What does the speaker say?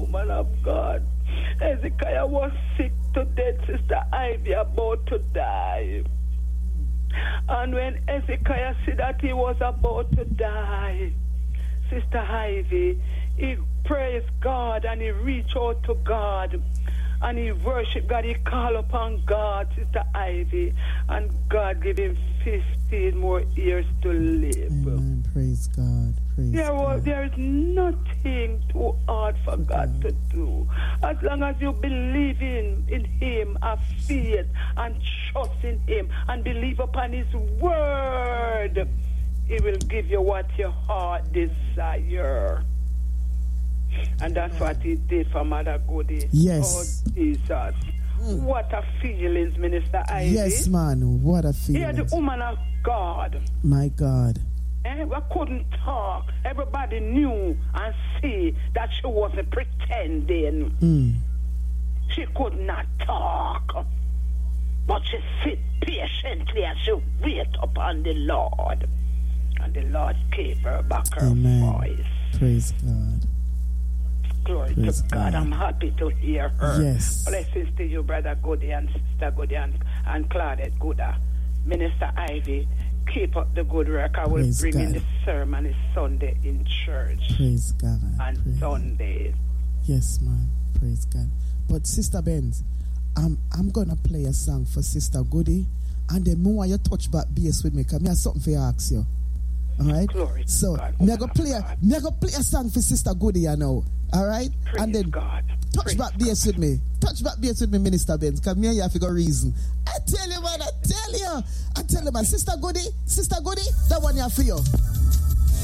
woman of God. Hezekiah was sick to death, Sister Ivy, about to die. And when Hezekiah said that he was about to die, Sister Ivy, he praised God and he reached out to God and he worshiped God. He called upon God, Sister Ivy, and God gave him 15 more years to live. Amen. Praise God. Praise God. There is nothing too hard for God to do. As long as you believe in Him, have faith and trust in Him and believe upon His word, He will give you what your heart desire. And that's what He did for Mother Goody. Yes. Oh, Jesus. What a feelings, Minister Ivy. Yes, man. What a feeling. Yeah, the woman of God. My God. I couldn't talk. Everybody knew and see that she wasn't pretending. She could not talk. But she sit patiently and she wait upon the Lord. And the Lord gave her back her voice. Praise God. Glory to God. I'm happy to hear her. Yes. Blessings to you, Brother Goody and Sister Goody and Claudette Gooda. Minister Ivy, keep up the good work. I will bring in the sermon this Sunday in church. Praise God. And Sundays. Yes, man. Praise God. But Sister Benz, I'm gonna play a song for Sister Goody, and then more you touch back base with me, because I have something for ask you. Alright? So me go play a song for Sister Goody, you know. Alright? And then touch back base with me. Touch back base with me, Minister Benz, because me and you have to go reason. I tell you, man, I tell you, man, Sister Goody, that one here for you.